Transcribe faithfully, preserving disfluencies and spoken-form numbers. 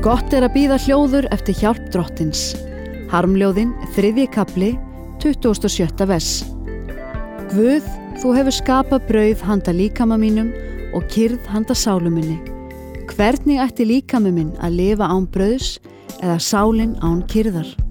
Gott er að bíða hljóður eftir hjálp drottins. Harmljóðin, þriðji kafli, tuttugasta og sjötta vers. Guð, þú hefur skapað brauð handa líkama mínum og kyrrð handa sálu minni. Hvernig ætti líkami minn að lifa án brauðs eða sálin án kyrrðar?